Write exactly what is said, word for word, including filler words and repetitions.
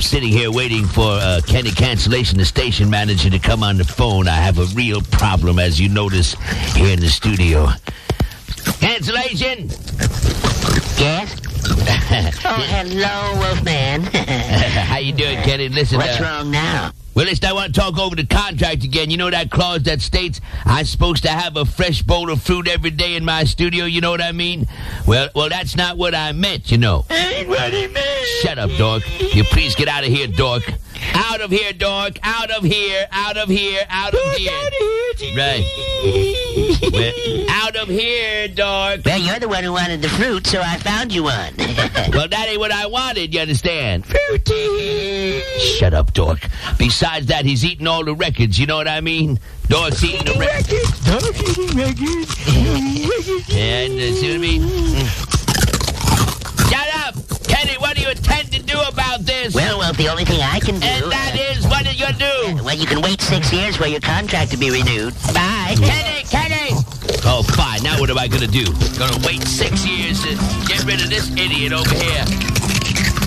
sitting here waiting for uh, Kenny Cancellation, the station manager, to come on the phone. I have a real problem, as you notice, here in the studio. Cancellation! Yes? Oh, hello, Wolfman. How you doing, Kenny? Listen, What's uh, wrong now? Well, listen, I want to talk over the contract again. You know that clause that states I'm supposed to have a fresh bowl of fruit every day in my studio? You know what I mean? Well, well, that's not what I meant, you know. Ain't what he meant. Shut up, dork. You please get out of here, dork. Out of here, dork. Out of here. Out of here. Out of here. Right. Well, out of here, dork. Well, you're the one who wanted the fruit, so I found you one. Well, that ain't what I wanted, you understand? Fruity. Shut up, dork. Besides that, he's eating all the records, you know what I mean? Dork's eating the records. Dog eating records. And, uh, see what I mean? Shut up! Kenny, what do you intend to do about this? Well, well, the only thing I can do... And that is, what are you going to do? Well, you can wait six years for your contract to be renewed. Bye. Kenny, Kenny! Oh, fine. Now what am I going to do? Going to wait six years to get rid of this idiot over here.